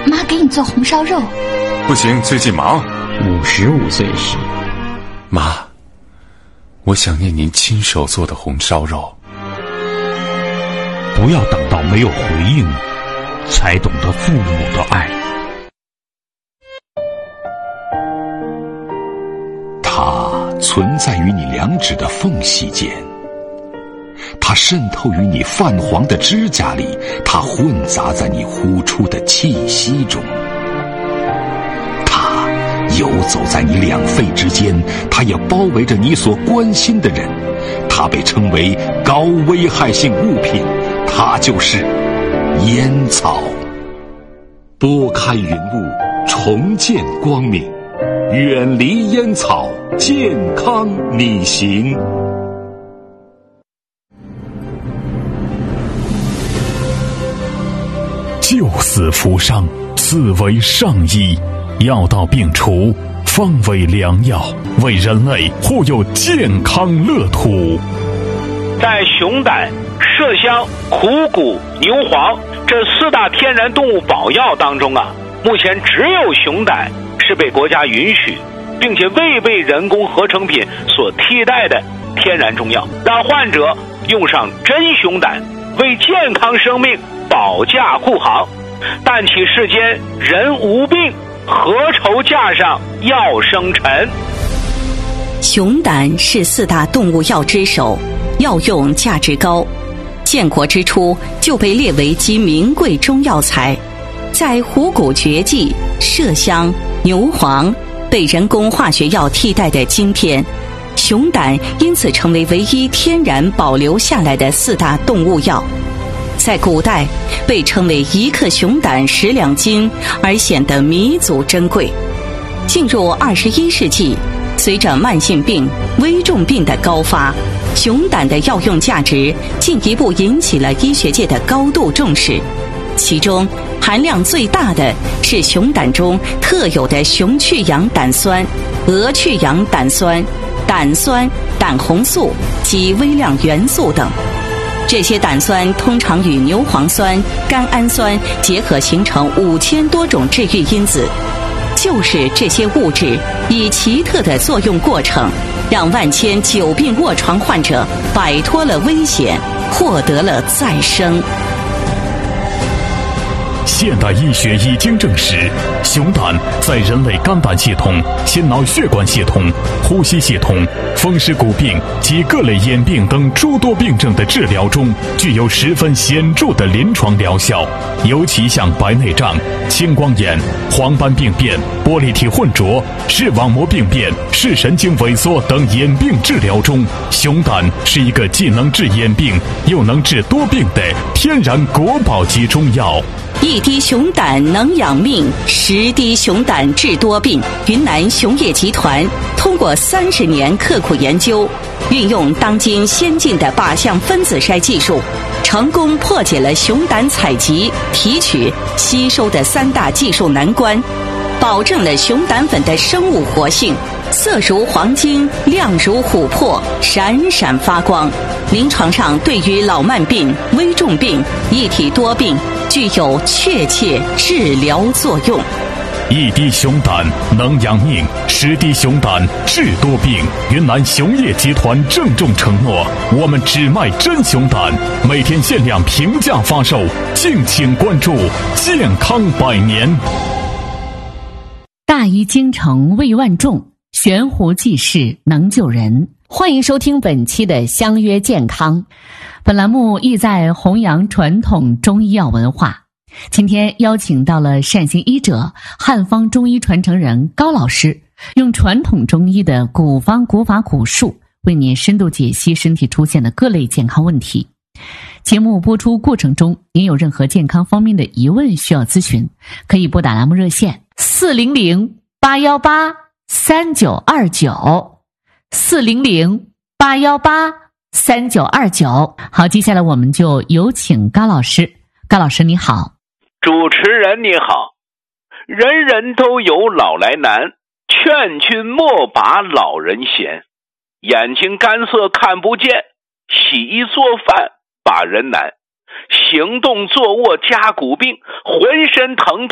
妈给你做红烧肉。 不行，最近忙。 55岁时， 妈，我想念您亲手做的红烧肉。 不要等到没有回应，才懂得父母的爱。 它存在于你两指的缝隙间，它渗透于你泛黄的指甲里，它混杂在你呼出的气息中，它游走在你两肺之间，它也包围着你所关心的人，它被称为高危害性物品，它就是烟草。拨开云雾，重见光明，远离烟草，健康你行。 救死扶伤，此为上医，药到病除，方为良药，为人类护佑健康乐土。 在熊胆、麝香、虎骨、牛黄这4大天然动物保药当中啊，目前只有熊胆是被国家允许，并且未被人工合成品所替代的天然中药，让患者用上真熊胆，为健康生命保驾护航。但其世间人无病，何愁架上药生尘。 熊胆是4大动物药之首，药用价值高，建国之初就被列为极名贵中药材。在虎骨绝技、麝香、牛黄被人工化学药替代的今天，熊胆因此成为唯一天然保留下来的4大动物药。在古代被称为1克熊胆10两金，而显得弥足珍贵。进入21世纪，随着慢性病、危重病的高发，熊胆的药用价值进一步引起了医学界的高度重视。其中含量最大的是熊胆中特有的熊去氧胆酸、鹅去氧胆酸、胆酸、胆红素及微量元素等。这些胆酸通常与牛磺酸、甘氨酸结合，形成5000多种治愈因子。就是这些物质以奇特的作用过程，让万千久病卧床患者摆脱了危险，获得了再生。 现代医学已经证实，熊胆在人类肝胆系统、心脑血管系统、呼吸系统、风湿骨病及各类眼病等诸多病症的治疗中具有十分显著的临床疗效。尤其像白内障、青光眼、黄斑病变、玻璃体混浊、视网膜病变、视神经萎缩等眼病治疗中，熊胆是一个既能治眼病又能治多病的天然国宝级中药。 1滴熊胆能养命，10滴熊胆治多病。云南熊业集团通过30年刻苦研究，运用当今先进的靶向分子筛技术，成功破解了熊胆采集、提取、吸收的3大技术难关，保证了熊胆粉的生物活性，色如黄金，亮如琥珀，闪闪发光。临床上对于老慢病、危重病、一体多病具有确切治疗作用。 1滴熊胆能养命，10滴熊胆治多病。云南熊业集团郑重承诺，我们只卖真熊胆，每天限量平价发售，敬请关注，健康百年。 大医精诚为万众，悬壶济世能救人。欢迎收听本期的相约健康，本栏目意在弘扬传统中医药文化。今天邀请到了善行医者、汉方中医传承人高老师，用传统中医的古方古法古术为您深度解析身体出现的各类健康问题。节目播出过程中，您有任何健康方面的疑问需要咨询，可以拨打栏目热线400-818-3929 400-818-3929。好，接下来我们就有请高老师。高老师你好。 主持人你好。人人都有老来难，劝君莫把老人嫌。眼睛干涩看不见，洗衣做饭把人难。行动坐卧加骨病，浑身疼痛